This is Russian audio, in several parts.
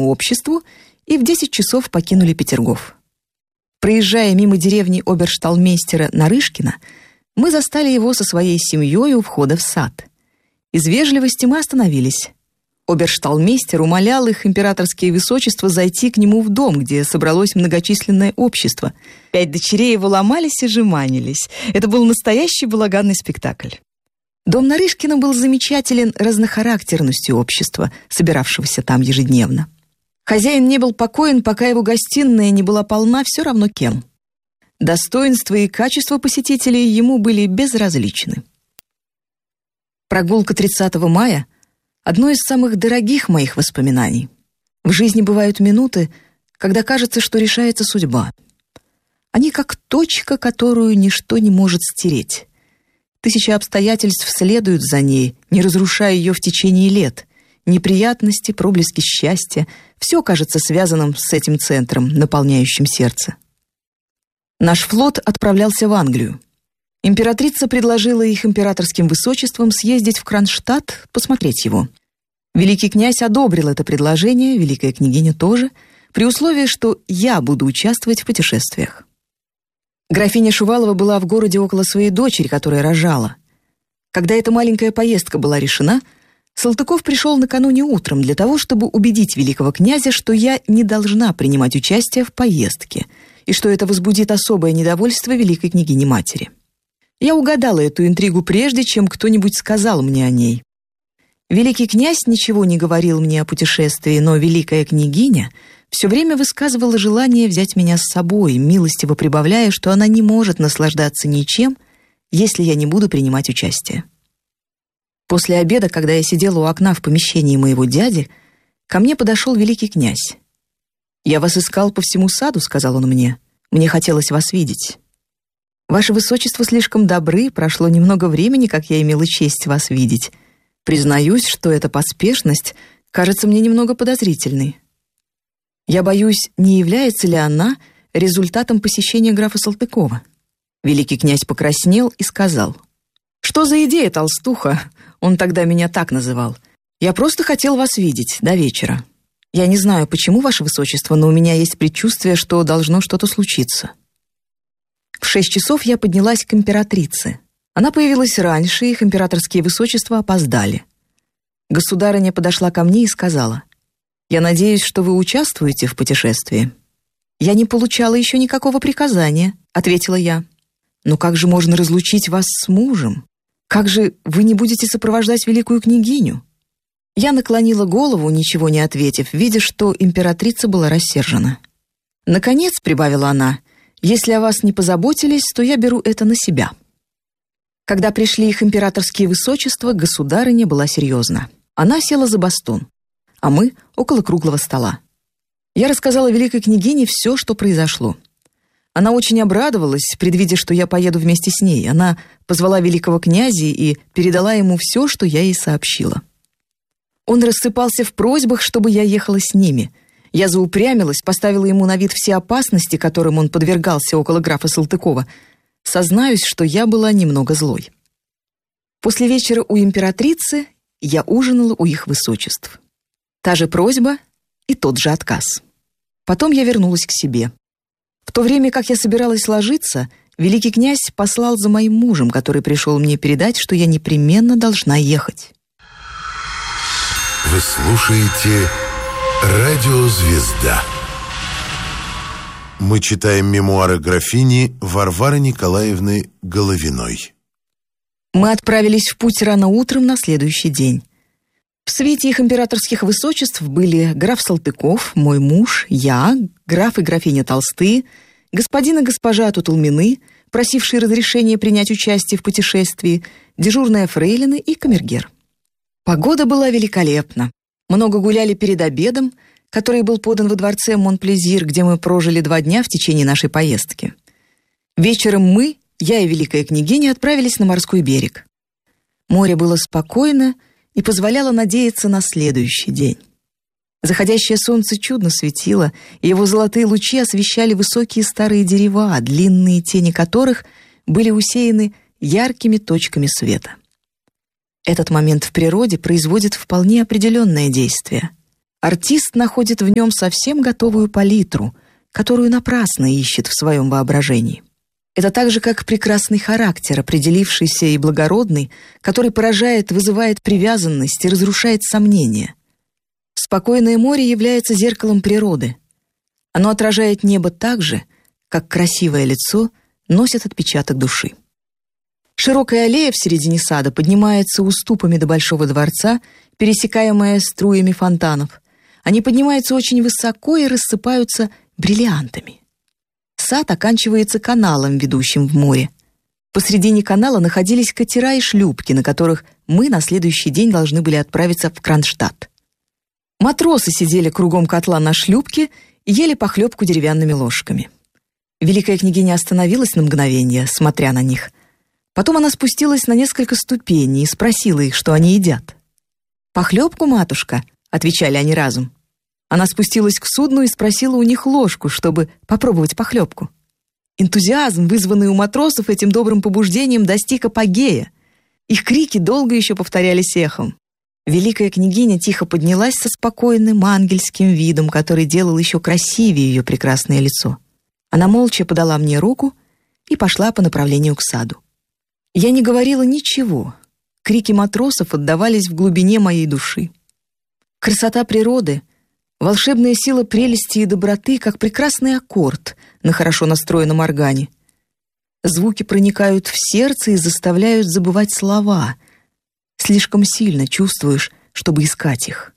обществу и в 10 часов покинули Петергоф. Проезжая мимо деревни обершталмейстера Нарышкина, мы застали его со своей семьей у входа в сад. Из вежливости мы остановились. Обершталмейстер умолял их императорские высочества зайти к нему в дом, где собралось многочисленное общество. 5 дочерей его ломались и жеманились. Это был настоящий балаганный спектакль. Дом Нарышкина был замечателен разнохарактерностью общества, собиравшегося там ежедневно. Хозяин не был покоен, пока его гостиная не была полна все равно кем. Достоинства и качества посетителей ему были безразличны. Прогулка 30 мая — одно из самых дорогих моих воспоминаний. В жизни бывают минуты, когда кажется, что решается судьба. Они как точка, которую ничто не может стереть. 1000 обстоятельств следуют за ней, не разрушая ее в течение лет. Неприятности, проблески счастья — все кажется связанным с этим центром, наполняющим сердце. Наш флот отправлялся в Англию. Императрица предложила их императорским высочествам съездить в Кронштадт, посмотреть его. Великий князь одобрил это предложение, великая княгиня тоже, при условии, что я буду участвовать в путешествиях. Графиня Шувалова была в городе около своей дочери, которая рожала. Когда эта маленькая поездка была решена, Салтыков пришел накануне утром для того, чтобы убедить великого князя, что я не должна принимать участие в поездке и что это возбудит особое недовольство великой княгини-матери. Я угадала эту интригу прежде, чем кто-нибудь сказал мне о ней. Великий князь ничего не говорил мне о путешествии, но великая княгиня все время высказывала желание взять меня с собой, милостиво прибавляя, что она не может наслаждаться ничем, если я не буду принимать участие. После обеда, когда я сидела у окна в помещении моего дяди, ко мне подошел великий князь. «Я вас искал по всему саду», — сказал он мне. «Мне хотелось вас видеть». «Ваше высочество слишком добры, прошло немного времени, как я имела честь вас видеть. Признаюсь, что эта поспешность кажется мне немного подозрительной. Я боюсь, не является ли она результатом посещения графа Салтыкова». Великий князь покраснел и сказал: «Что за идея, толстуха?» Он тогда меня так называл. «Я просто хотел вас видеть до вечера. Я не знаю, почему, ваше высочество, но у меня есть предчувствие, что должно что-то случиться». В 6 часов я поднялась к императрице. Она появилась раньше, их императорские высочества опоздали. Государыня подошла ко мне и сказала: «Я надеюсь, что вы участвуете в путешествии». «Я не получала еще никакого приказания», — ответила я. «Но как же можно разлучить вас с мужем? Как же вы не будете сопровождать великую княгиню?» Я наклонила голову, ничего не ответив, видя, что императрица была рассержена. «Наконец», — прибавила она, — «если о вас не позаботились, то я беру это на себя». Когда пришли их императорские высочества, государыня была серьезна. Она села за бастон, а мы — около круглого стола. Я рассказала великой княгине все, что произошло. Она очень обрадовалась, предвидя, что я поеду вместе с ней. Она позвала великого князя и передала ему все, что я ей сообщила. Он рассыпался в просьбах, чтобы я ехала с ними. Я заупрямилась, поставила ему на вид все опасности, которым он подвергался около графа Салтыкова. Сознаюсь, что я была немного злой. После вечера у императрицы я ужинала у их высочеств. Та же просьба и тот же отказ. Потом я вернулась к себе. В то время, как я собиралась ложиться, великий князь послал за моим мужем, который пришел мне передать, что я непременно должна ехать. Вы слушаете «Радио Звезда». Мы читаем мемуары графини Варвары Николаевны Головиной. Мы отправились в путь рано утром на следующий день. В свите их императорских высочеств были граф Салтыков, мой муж, я, граф и графиня Толстые, господин и госпожа Тутулмины, просившие разрешения принять участие в путешествии, дежурная фрейлина и камергер. Погода была великолепна. Много гуляли перед обедом, который был подан во дворце Монплезир, где мы прожили 2 дня в течение нашей поездки. Вечером мы, я и великая княгиня, отправились на морской берег. Море было спокойно и позволяло надеяться на следующий день. Заходящее солнце чудно светило, и его золотые лучи освещали высокие старые дерева, длинные тени которых были усеяны яркими точками света. Этот момент в природе производит вполне определенное действие. Артист находит в нем совсем готовую палитру, которую напрасно ищет в своем воображении. Это так же, как прекрасный характер, определившийся и благородный, который поражает, вызывает привязанность и разрушает сомнения. Спокойное море является зеркалом природы. Оно отражает небо так же, как красивое лицо носит отпечаток души. Широкая аллея в середине сада поднимается уступами до Большого дворца, пересекаемая струями фонтанов. Они поднимаются очень высоко и рассыпаются бриллиантами. Сад оканчивается каналом, ведущим в море. Посредине канала находились катера и шлюпки, на которых мы на следующий день должны были отправиться в Кронштадт. Матросы сидели кругом котла на шлюпке и ели похлебку деревянными ложками. Великая княгиня остановилась на мгновение, смотря на них. Потом она спустилась на несколько ступеней и спросила их, что они едят. «Похлебку, матушка», — отвечали они разом. Она спустилась к судну и спросила у них ложку, чтобы попробовать похлебку. Энтузиазм, вызванный у матросов этим добрым побуждением, достиг апогея. Их крики долго еще повторялись эхом. Великая княгиня тихо поднялась со спокойным ангельским видом, который делал еще красивее ее прекрасное лицо. Она молча подала мне руку и пошла по направлению к саду. Я не говорила ничего. Крики матросов отдавались в глубине моей души. Красота природы, волшебная сила прелести и доброты, как прекрасный аккорд на хорошо настроенном органе. Звуки проникают в сердце и заставляют забывать слова. Слишком сильно чувствуешь, чтобы искать их.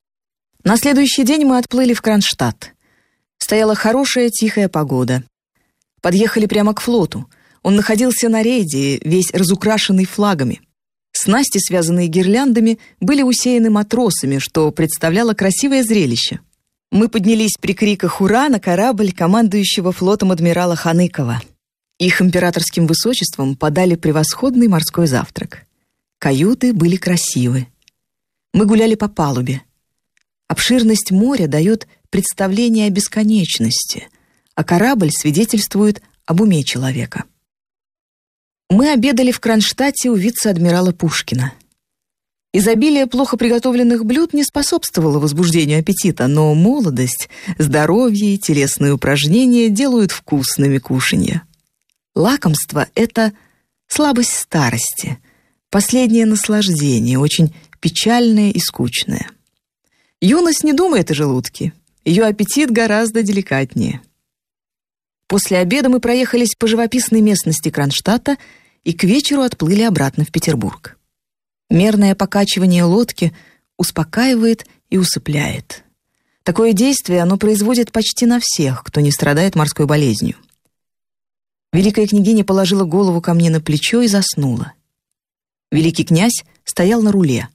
На следующий день мы отплыли в Кронштадт. Стояла хорошая тихая погода. Подъехали прямо к флоту. Он находился на рейде, весь разукрашенный флагами. Снасти, связанные гирляндами, были усеяны матросами, что представляло красивое зрелище. Мы поднялись при криках «Ура!» на корабль командующего флотом адмирала Ханыкова. Их императорским высочеством подали превосходный морской завтрак. Каюты были красивы. Мы гуляли по палубе. Обширность моря дает представление о бесконечности, а корабль свидетельствует об уме человека. Мы обедали в Кронштадте у вице-адмирала Пушкина. Изобилие плохо приготовленных блюд не способствовало возбуждению аппетита, но молодость, здоровье и телесные упражнения делают вкусными кушанья. Лакомство — это слабость старости, последнее наслаждение, очень печальное и скучное. Юность не думает о желудке, ее аппетит гораздо деликатнее. После обеда мы проехались по живописной местности Кронштадта и к вечеру отплыли обратно в Петербург. Мерное покачивание лодки успокаивает и усыпляет. Такое действие оно производит почти на всех, кто не страдает морской болезнью. Великая княгиня положила голову ко мне на плечо и заснула. Великий князь стоял на руле.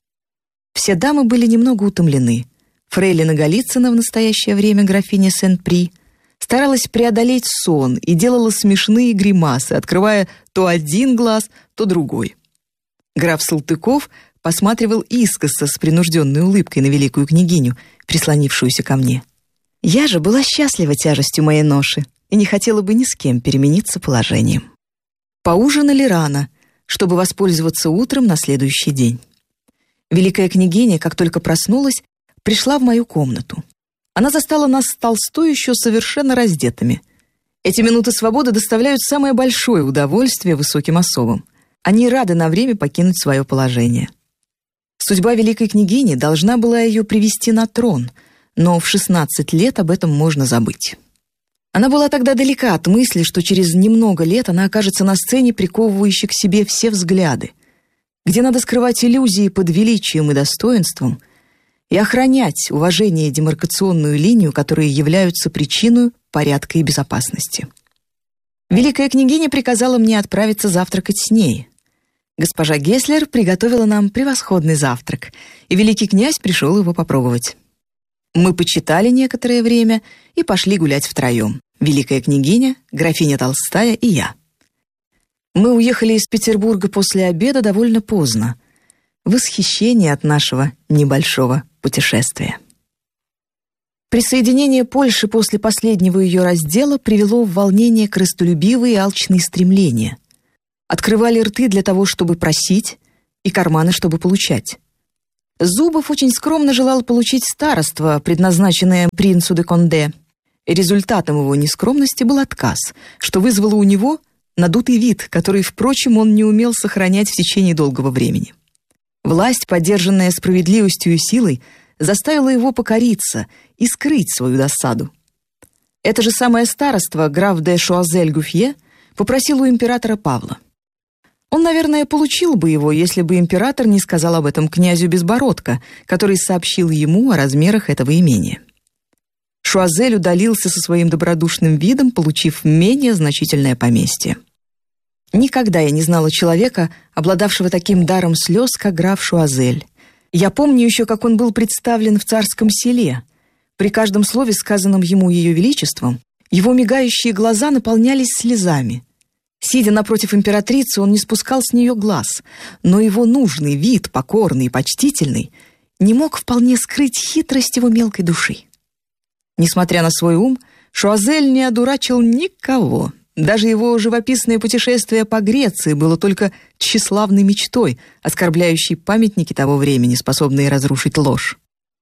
Все дамы были немного утомлены. Фрейлина Голицына, в настоящее время графиня Сен-При, старалась преодолеть сон и делала смешные гримасы, открывая то один глаз, то другой. Граф Салтыков посматривал искоса с принужденной улыбкой на великую княгиню, прислонившуюся ко мне. Я же была счастлива тяжестью моей ноши и не хотела бы ни с кем перемениться положением. Поужинали рано, чтобы воспользоваться утром на следующий день. Великая княгиня, как только проснулась, пришла в мою комнату. Она застала нас с Толстой еще совершенно раздетыми. Эти минуты свободы доставляют самое большое удовольствие высоким особам. Они рады на время покинуть свое положение. Судьба великой княгини должна была ее привести на трон, но в 16 лет об этом можно забыть. Она была тогда далека от мысли, что через немного лет она окажется на сцене, приковывающей к себе все взгляды, где надо скрывать иллюзии под величием и достоинством и охранять уважение и демаркационную линию, которые являются причиной порядка и безопасности. Великая княгиня приказала мне отправиться завтракать с ней. Госпожа Геслер приготовила нам превосходный завтрак, и великий князь пришел его попробовать. Мы почитали некоторое время и пошли гулять втроем. Великая княгиня, графиня Толстая и я. Мы уехали из Петербурга после обеда довольно поздно, в восхищении от нашего небольшого путешествия. Присоединение Польши после последнего ее раздела привело в волнение крыстолюбивые и алчные стремления. Открывали рты для того, чтобы просить, и карманы, чтобы получать. Зубов очень скромно желал получить староство, предназначенное принцу де Конде. И результатом его нескромности был отказ, что вызвало у него надутый вид, который, впрочем, он не умел сохранять в течение долгого времени. Власть, поддержанная справедливостью и силой, заставила его покориться и скрыть свою досаду. Это же самое староство граф де Шуазель-Гуфье попросил у императора Павла. Он, наверное, получил бы его, если бы император не сказал об этом князю Безбородко, который сообщил ему о размерах этого имения. Шуазель удалился со своим добродушным видом, получив менее значительное поместье. Никогда я не знала человека, обладавшего таким даром слез, как граф Шуазель. Я помню еще, как он был представлен в царском селе. При каждом слове, сказанном ему Ее Величеством, его мигающие глаза наполнялись слезами. Сидя напротив императрицы, он не спускал с нее глаз, но его нужный вид, покорный и почтительный, не мог вполне скрыть хитрость его мелкой души. Несмотря на свой ум, Шуазель не одурачил никого. Даже его живописное путешествие по Греции было только тщеславной мечтой, оскорбляющей памятники того времени, способные разрушить ложь.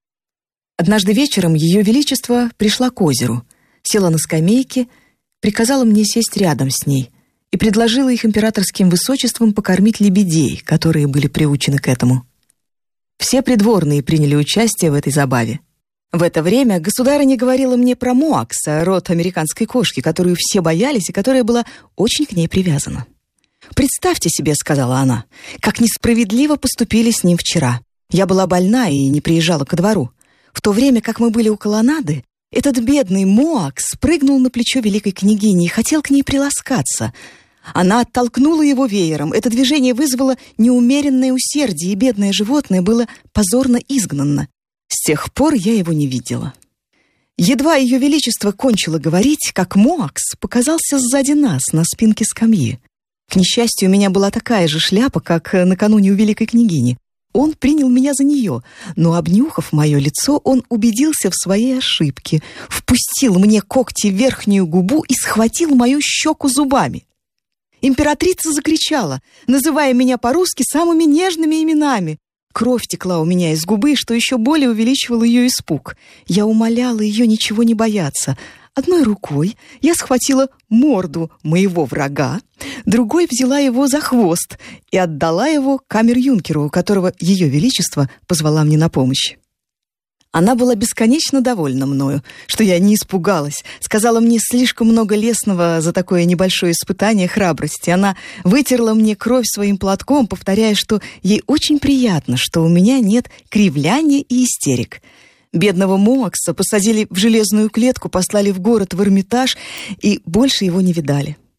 Однажды вечером Ее Величество пришла к озеру, села на скамейке, приказала мне сесть рядом с ней и предложила их императорским высочеством покормить лебедей, которые были приучены к этому. Все придворные приняли участие в этой забаве. В это время государыня говорила мне про Моакса, род американской кошки, которую все боялись и которая была очень к ней привязана. «Представьте себе, — сказала она, — как несправедливо поступили с ним вчера. Я была больна и не приезжала ко двору. В то время, как мы были у колоннады, этот бедный Моакс прыгнул на плечо великой княгини и хотел к ней приласкаться. Она оттолкнула его веером. Это движение вызвало неумеренное усердие, и бедное животное было позорно изгнано. С тех пор я его не видела». Едва Ее Величество кончило говорить, как Моакс показался сзади нас на спинке скамьи. К несчастью, у меня была такая же шляпа, как накануне у великой княгини. Он принял меня за нее, но, обнюхав мое лицо, он убедился в своей ошибке, впустил мне когти в верхнюю губу и схватил мою щеку зубами. Императрица закричала, называя меня по-русски самыми нежными именами. Кровь текла у меня из губы, что еще более увеличивало ее испуг. Я умоляла ее ничего не бояться. Одной рукой я схватила морду моего врага, другой взяла его за хвост и отдала его камер-юнкеру, у которого Ее Величество позвала мне на помощь. Она была бесконечно довольна мною, что я не испугалась, сказала мне слишком много лестного за такое небольшое испытание храбрости. Она вытерла мне кровь своим платком, повторяя, что ей очень приятно, что у меня нет кривляния и истерик. Бедного Моакса посадили в железную клетку, послали в город, в Эрмитаж, и больше его не видали.